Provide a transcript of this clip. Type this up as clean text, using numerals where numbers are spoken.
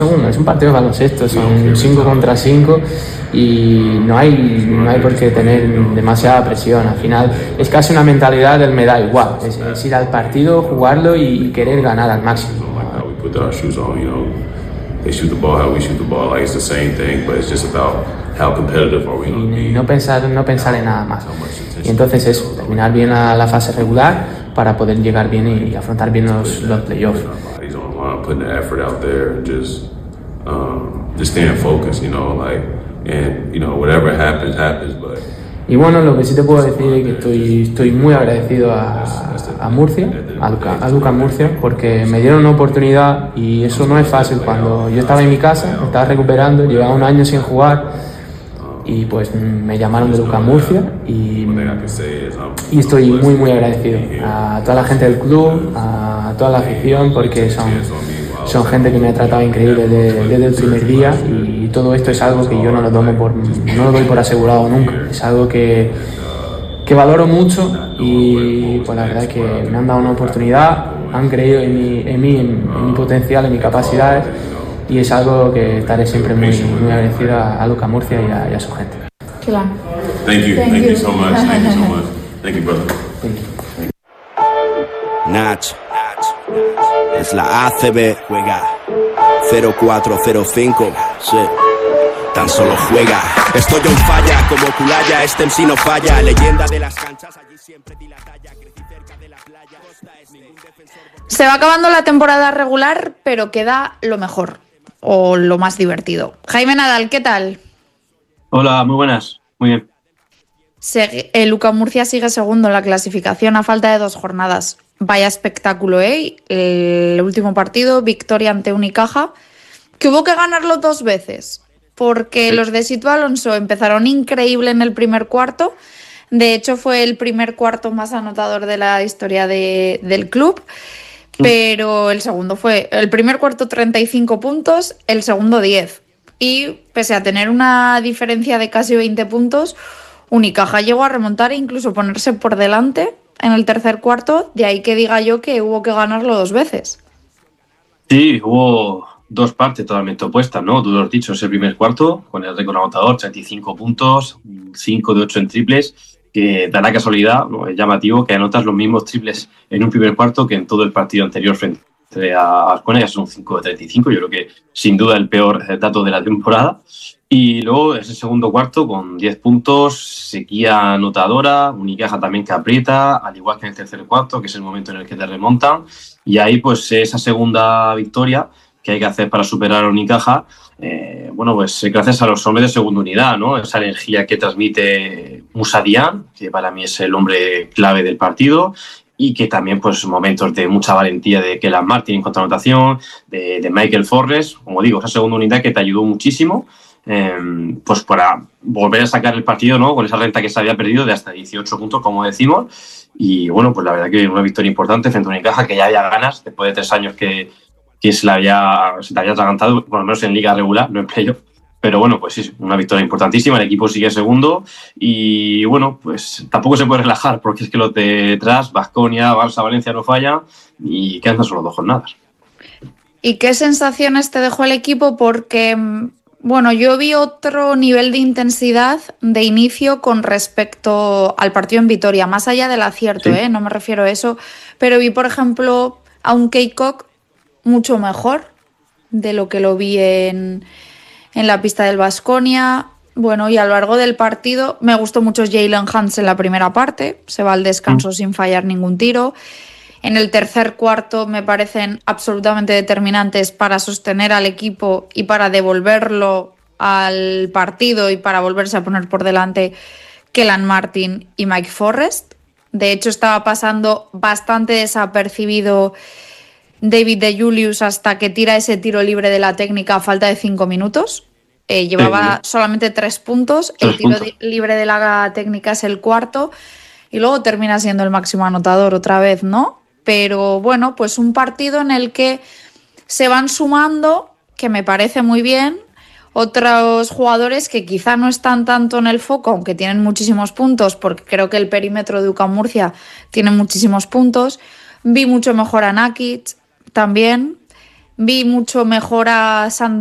Es un partido de baloncesto, son 5 contra 5 y no hay por qué tener demasiada presión. Al final es casi una mentalidad del me da igual, es ir al partido, jugarlo y querer ganar al máximo. Y no pensar en nada más. Y entonces eso, terminar bien la fase regular para poder llegar bien y afrontar bien los playoffs. Putting the effort out there and just staying focused, whatever happens, but... Y bueno, lo que sí te puedo decir es que estoy muy agradecido a Murcia, a Lucas Murcia, porque me dieron una oportunidad y eso no es fácil. Cuando yo estaba en mi casa, me estaba recuperando, llevaba un año sin jugar y pues me llamaron de Lucas Murcia y estoy muy muy agradecido a toda la gente del club, a toda la afición, porque son gente que me ha tratado increíble desde el primer día y todo esto es algo que yo no lo doy por asegurado nunca. Es algo que valoro mucho y pues la verdad es que me han dado una oportunidad, han creído en mi potencial, en mis capacidades y es algo que estaré siempre muy, muy agradecido a Lucas Murcia y a su gente. Claro. Thank you so much. Thank you, brother. Nach, es la ACB, juega 0405, sí, tan solo juega. Estoy on falla como Culaya, este MC no falla, leyenda de las canchas, allí siempre di la talla, crecí cerca de la playa. Se va acabando la temporada regular, pero queda lo mejor, o lo más divertido. Jaime Nadal, ¿qué tal? Hola, muy buenas, muy bien. Lucas Murcia sigue segundo en la clasificación a falta de 2 jornadas. Vaya espectáculo, ¿eh? El último partido, victoria ante Unicaja, que hubo que ganarlo 2 veces, porque sí. Los de Sito Alonso empezaron increíble en el primer cuarto. De hecho, fue el primer cuarto más anotador de la historia del club, pero el primer cuarto 35 puntos, el segundo 10. Y pese a tener una diferencia de casi 20 puntos, Unicaja llegó a remontar e incluso ponerse por delante en el tercer cuarto, de ahí que diga yo que hubo que ganarlo 2 veces. Sí, hubo 2 partes totalmente opuestas, ¿no? Tú lo has dicho, es el primer cuarto, con el récord anotador, 35 puntos, 5 de 8 en triples, que da la casualidad, ¿no? Es llamativo que anotas los mismos triples en un primer cuarto que en todo el partido anterior frente a Asconia, que son 5 de 35, yo creo que sin duda el peor dato de la temporada. Y luego ese segundo cuarto con 10 puntos, sequía anotadora, Unicaja también que aprieta, al igual que en el tercer cuarto, que es el momento en el que te remontan. Y ahí pues esa segunda victoria que hay que hacer para superar a Unicaja, pues gracias a los hombres de segunda unidad, ¿no? Esa energía que transmite Moussa Diagne, que para mí es el hombre clave del partido, y que también pues momentos de mucha valentía de Kelan Martin en contraanotación, de Michael Forrest, como digo, esa segunda unidad que te ayudó muchísimo. Pues para volver a sacar el partido, ¿no? Con esa renta que se había perdido de hasta 18 puntos, como decimos. Y bueno, pues la verdad que una victoria importante frente a Unicaja, que ya había ganas después de 3 años que se te había atragantado, por lo menos en liga regular, no en playoff. Pero bueno, pues sí, una victoria importantísima. El equipo sigue segundo y bueno, pues tampoco se puede relajar porque es que los de detrás, Baskonia, Barça, Valencia no falla y quedan solo 2 jornadas. ¿Y qué sensaciones te dejó el equipo? Porque bueno, yo vi otro nivel de intensidad de inicio con respecto al partido en Vitoria, más allá del acierto, sí. No me refiero a eso, pero vi, por ejemplo, a un Keikok mucho mejor de lo que lo vi en la pista del Baskonia. Bueno, y a lo largo del partido me gustó mucho Jalen Hans en la primera parte, se va al descanso sin fallar ningún tiro. En el tercer cuarto me parecen absolutamente determinantes para sostener al equipo y para devolverlo al partido y para volverse a poner por delante Kelan Martin y Mike Forrest. De hecho, estaba pasando bastante desapercibido David de Julius hasta que tira ese tiro libre de la técnica a falta de 5 minutos. Llevaba solamente 3 puntos. El tiro libre de la técnica es el cuarto y luego termina siendo el máximo anotador otra vez, ¿no? Pero bueno, pues un partido en el que se van sumando, que me parece muy bien, otros jugadores que quizá no están tanto en el foco, aunque tienen muchísimos puntos, porque creo que el perímetro de UCAM Murcia tiene muchísimos puntos. Vi mucho mejor a Nakic también. vi mucho mejor a